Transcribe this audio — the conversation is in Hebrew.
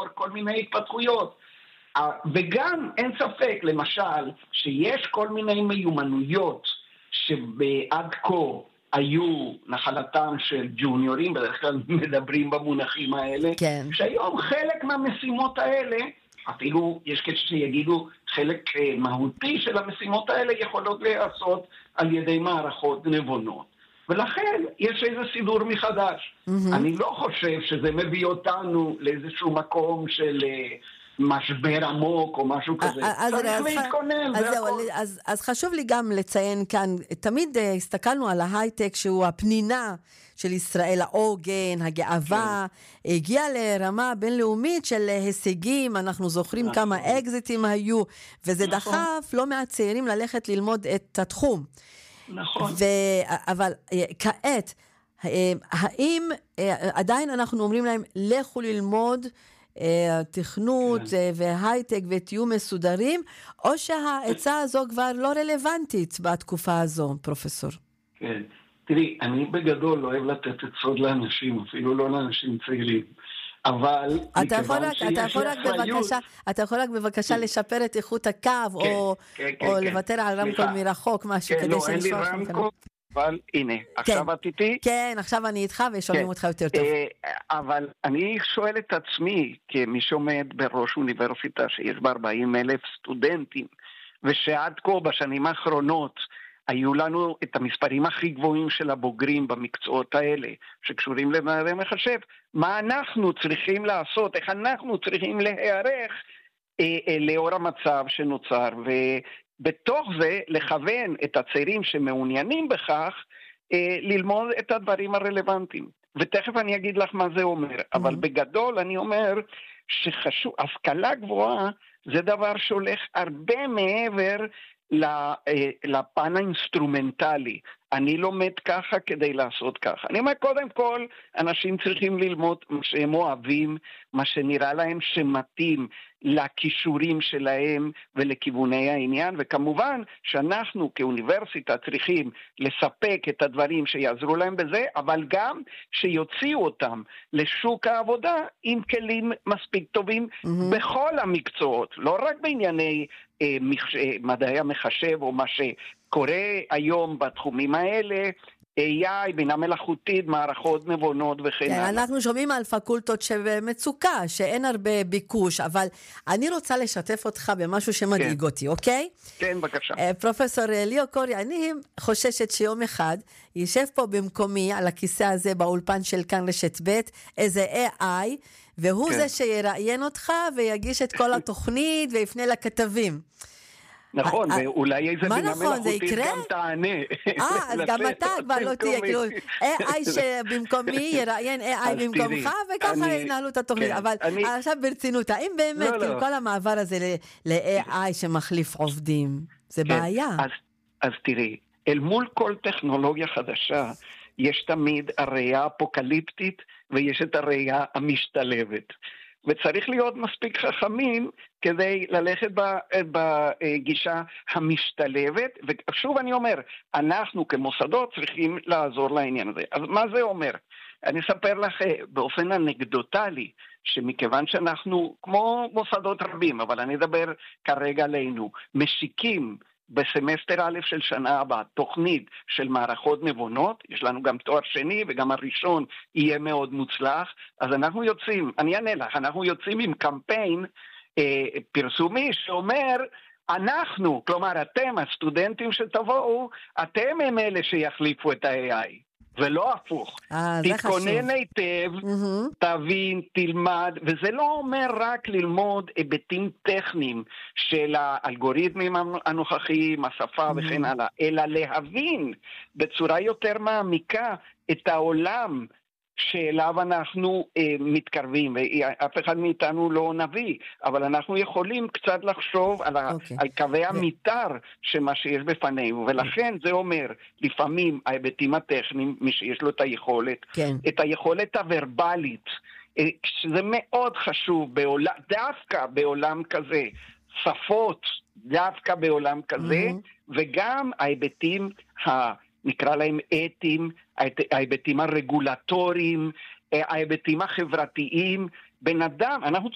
כל מיני התפתחויות. וגם אין ספק, למשל, שיש כל מיני מיומנויות שבעד כה היו נחלתם של ג'וניורים, בדרך כלל מדברים במונחים האלה, כן. שהיום חלק מהמשימות האלה, אפילו יש שיגידו חלק מהותי של המשימות האלה יכולות להיעשות על ידי מערכות נבונות. ולכן יש איזה סידור מחדש. אני לא חושב שזה מביא אותנו לאיזשהו מקום של משבר עמוק או משהו כזה. צריך להתכונן. אז חשוב לי גם לציין כאן, תמיד הסתכלנו על ההייטק שהוא הפנינה של ישראל, העוגן, הגאווה, הגיע לרמה בינלאומית של הישגים, אנחנו זוכרים כמה אקזיטים היו, וזה דחף לא מעט צעירים ללכת ללמוד את התחום. נכון. אבל כעת, האם עדיין אנחנו אומרים להם, לכו ללמוד תכנות והייטק ותהיו מסודרים, או שהעצה הזו כבר לא רלוונטית בתקופה הזו, פרופסור? כן. תראי, אני בגדול לא אוהב לתת עצות לאנשים, אפילו לא לאנשים צעירים. אבל אתה יכול רק בבקשה לשפר את איכות הקו, או לוותר על רמקול מרחוק, משהו כדי שנשמע. לא, אין לי רמקול, אבל הנה, עכשיו את איתי? כן, עכשיו אני איתך ושומעים אותך יותר טוב. אבל אני שואל את עצמי, כמי שעומד בראש אוניברסיטה שיש בה 40,000 סטודנטים, ושעד כה בשנים האחרונות היו לנו את המספרים הכי גבוהים של הבוגרים במקצועות האלה, שקשורים למדעי מחשב, מה אנחנו צריכים לעשות, איך אנחנו צריכים להיערך לאור המצב שנוצר, ובתוך זה לכוון את הצעירים שמעוניינים בכך, ללמוד את הדברים הרלוונטיים. ותכף אני אגיד לך מה זה אומר, אבל בגדול אני אומר שחשוב, השכלה גבוהה זה דבר שהולך הרבה מעבר לפן האינסטרומנטלי. אני לומד ככה כדי לעשות ככה. אני אומר, קודם כל, אנשים צריכים ללמוד מה שהם אוהבים, מה שנראה להם שמתאים לכישורים שלהם ולכיווני העניין, וכמובן שאנחנו כאוניברסיטה צריכים לספק את הדברים שיעזרו להם בזה, אבל גם שיוציאו אותם לשוק העבודה עם כלים מספיק טובים בכל המקצועות, לא רק בענייני מדעי המחשב או מה שקורה היום בתחומים האלה, AI, בינה מלאכותית, מערכות נבונות וכן הלאה. אנחנו שומעים על פקולטות שבמצוקה, שאין הרבה ביקוש, אבל אני רוצה לשתף אותך במשהו שמדאיג אותי, אוקיי? כן, בבקשה. פרופסור ליאו קורי, אני חוששת שיום אחד יישב פה במקומי על הכיסא הזה באולפן של כאן רשת ב' איזה AI, והוא זה שיראיין אותך ויגיש את כל התוכנית ויפנה לכתבים. נכון, ואולי איזה בינה מלאכותית גם תענה. אז גם אתה כבר לא תהיה, כאילו, AI שבמקומי יראיין AI במקומך, וככה ינהלו את התוכנית. אבל עכשיו ברצינות, האם באמת כל המעבר הזה ל-AI שמחליף עובדים, זה בעיה? אז תראי, אל מול כל טכנולוגיה חדשה, יש תמיד הראייה האפוקליפטית, ויש את הראייה המשתלבת. וצריך להיות מספיק חכמים כדי ללכת בגישה המשתלבת, ושוב אני אומר, אנחנו כמוסדות צריכים לעזור לעניין הזה. אז מה זה אומר? אני אספר לך באופן אנקדוטלי, שמכיוון שאנחנו, כמו מוסדות רבים, אבל אני אדבר כרגע עלינו, משיקים בסמסטר א' של שנה הבאה, תוכנית של מערכות נבונות, יש לנו גם תואר שני וגם הראשון יהיה מאוד מוצלח, אז אנחנו יוצאים, אני אענה לך, אנחנו יוצאים עם קמפיין פרסומי שאומר, אנחנו, כלומר אתם, הסטודנטים שתבואו, אתם הם אלה שיחליפו את ה-AI. ולא הפוך. תתכונן היטב, תבין, תלמד, וזה לא אומר רק ללמוד היבטים טכניים של האלגוריתמים הנוכחיים, השפה וכן הלאה, אלא להבין בצורה יותר מעמיקה את העולם שאליו אנחנו מתקרבים, ואף אחד מאיתנו לא נביא, אבל אנחנו יכולים קצת לחשוב על קווי המתאר שמה שיש בפנינו, ולכן זה אומר, לפעמים ההיבטים הטכניים, מי שיש לו את היכולת, את היכולת הוורבלית, שזה מאוד חשוב, דווקא בעולם כזה, שפות, דווקא בעולם כזה, וגם ההיבטים נקרא להם אתיים, ההיבטים הרגולטוריים, ההיבטים החברתיים, בן אדם, אנחנו